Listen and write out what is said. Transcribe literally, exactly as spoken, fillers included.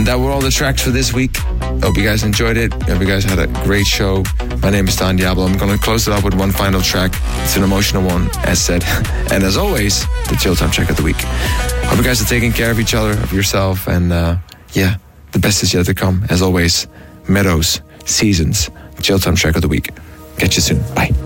And that were all the tracks for this week. Hope you guys enjoyed it. Hope you guys had a great show. My name is Don Diablo. I'm going to close it up with one final track. It's an emotional one, as said. And as always, the Chill Time track of the week. Hope you guys are taking care of each other, of yourself. And uh, yeah, the best is yet to come. As always, Meadows, Seasons, Chill Time track of the week. Catch you soon. Bye.